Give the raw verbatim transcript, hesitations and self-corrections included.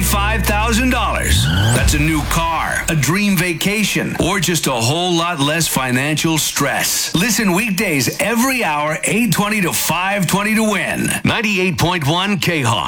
twenty-five thousand dollars. That's a new car, a dream vacation, or just a whole lot less financial stress. Listen weekdays every hour, eight twenty to five twenty to win. ninety-eight point one K H O N.